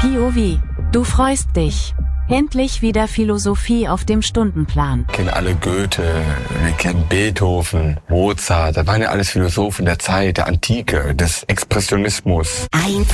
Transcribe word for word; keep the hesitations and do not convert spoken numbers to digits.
P O V. Du freust dich. Endlich wieder Philosophie auf dem Stundenplan. Wir kennen alle Goethe, wir kennen Beethoven, Mozart. Das waren ja alles Philosophen der Zeit, der Antike, des Expressionismus. eins